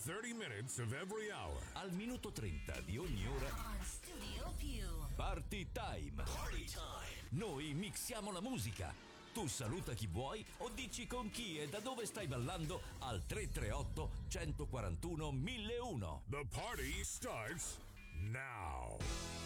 30 minutes of every hour. Al minuto 30 di ogni ora. On Studio Più. Party Time. Party time. Noi mixiamo la musica. Tu saluta chi vuoi o dici con chi e da dove stai ballando al 338 141 1001. The party starts now.